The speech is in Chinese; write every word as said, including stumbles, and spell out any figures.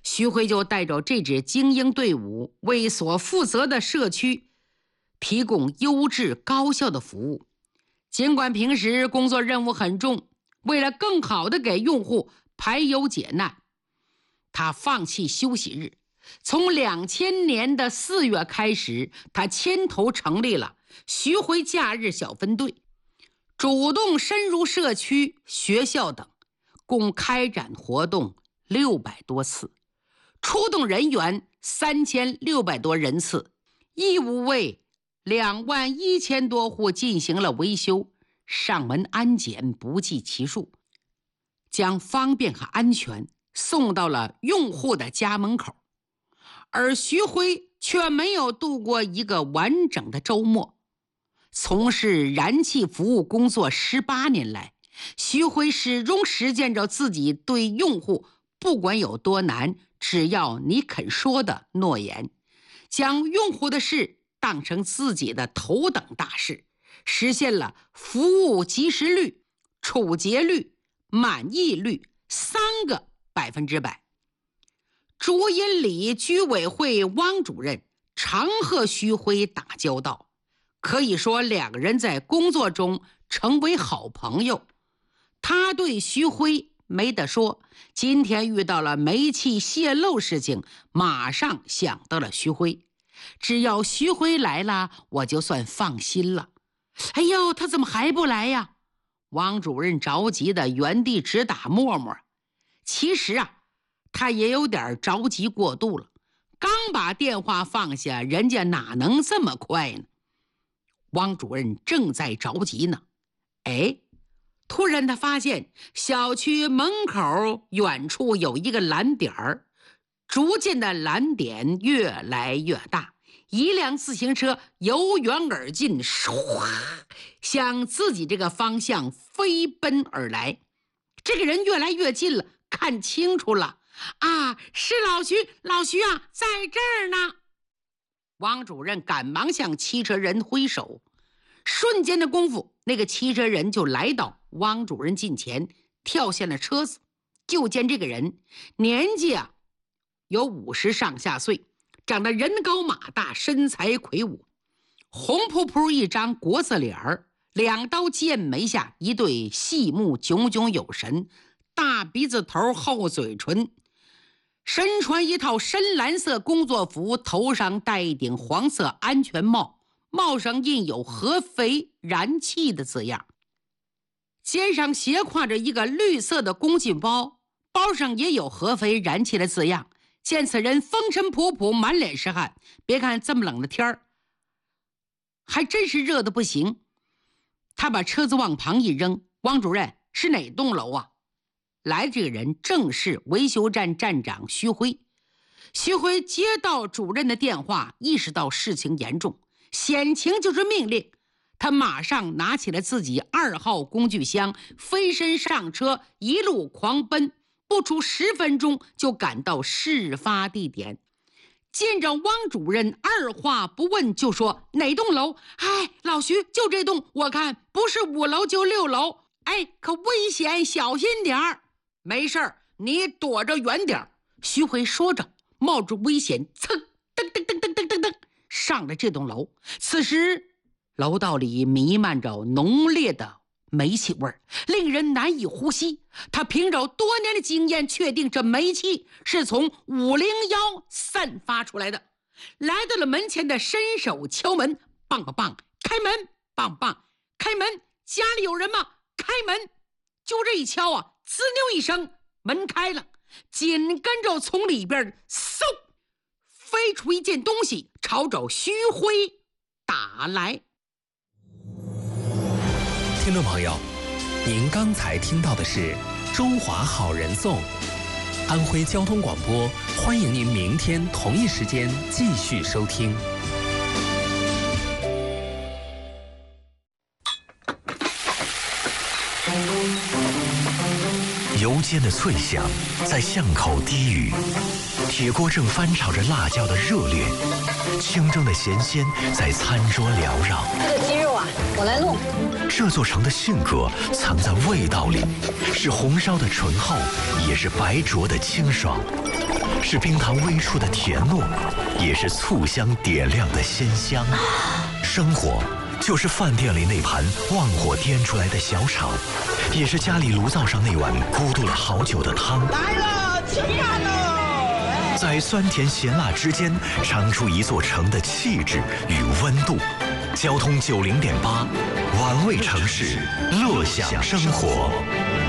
徐辉就带着这支精英队伍，为所负责的社区提供优质高效的服务。尽管平时工作任务很重，为了更好地给用户排忧解难，他放弃休息日。从两千年的四月开始，他牵头成立了徐辉假日小分队，主动深入社区、学校等，共开展活动六百多次，出动人员三千六百多人次，义务为两万一千多户进行了维修，上门安检不计其数，将方便和安全送到了用户的家门口。而徐辉却没有度过一个完整的周末。从事燃气服务工作十八年来，徐辉始终实践着自己对用户不管有多难，只要你肯说的诺言，将用户的事当成自己的头等大事，实现了服务及时率、处结率、满意率三个百分之百。竹阴里居委会汪主任常和徐辉打交道，可以说两个人在工作中成为好朋友。他对徐辉没得说，今天遇到了煤气泄漏事情，马上想到了徐辉。只要徐辉来了，我就算放心了。哎呦，他怎么还不来呀？汪主任着急的原地直打默默。其实啊，他也有点着急过度了，刚把电话放下，人家哪能这么快呢？汪主任正在着急呢，哎，突然他发现小区门口远处有一个蓝点儿，逐渐的蓝点越来越大，一辆自行车由远而近，唰，向自己这个方向飞奔而来。这个人越来越近了，看清楚了，啊，是老徐，老徐啊，在这儿呢。汪主任赶忙向汽车人挥手，瞬间的功夫，那个汽车人就来到汪主任近前，跳下了车子。就见这个人年纪啊有五十上下岁，长得人高马大，身材魁梧，红扑扑一张国字脸儿，两刀剑眉下一对细目炯炯有神，大鼻子头，厚嘴唇，身穿一套深蓝色工作服，头上戴一顶黄色安全帽，帽上印有合肥燃气的字样，肩上斜挎着一个绿色的工具包，包上也有合肥燃气的字样。见此人风尘仆仆，满脸是汗，别看这么冷的天儿，还真是热的不行。他把车子往旁一扔，汪主任，是哪栋楼啊？来这个人正是维修站站长徐辉。徐辉接到主任的电话，意识到事情严重，显情就是命令。他马上拿起了自己二号工具箱，飞身上车，一路狂奔，不出十分钟就赶到事发地点。见着汪主任，二话不问就说哪栋楼？哎，老徐，就这栋，我看不是五楼就六楼。哎，可危险，小心点儿。没事儿，你躲着远点儿。徐辉说着，冒着危险，噌，噔噔噔噔噔噔噔，上了这栋楼。此时，楼道里弥漫着浓烈的煤气味儿，令人难以呼吸。他凭着多年的经验，确定这煤气是从五零幺散发出来的。来到了门前的，伸手敲门，棒棒棒，开门，棒棒，开门，家里有人吗？开门。就这一敲啊，滋溜一声，门开了，紧跟着从里边嗖飞出一件东西，朝着徐辉打来。 听众朋友，您刚才听到的是《中华好人颂》，安徽交通广播，欢迎您明天同一时间继续收听。 油煎的脆响在巷口低语，铁锅正翻炒着辣椒的热烈，清蒸的咸鲜在餐桌缭绕。 这个鸡肉啊，我来弄。 这座城的性格藏在味道里，是红烧的醇厚，也是白灼的清爽。 是冰糖微出的甜糯，也是醋香点亮的鲜香。生活就是饭店里那盘旺火颠出来的小炒，也是家里炉灶上那碗咕嘟了好久的汤。 来了，吃饭喽！ 在酸甜咸辣之间，尝出一座城的气质与温度。交通九零点八，玩味城市，乐享生活。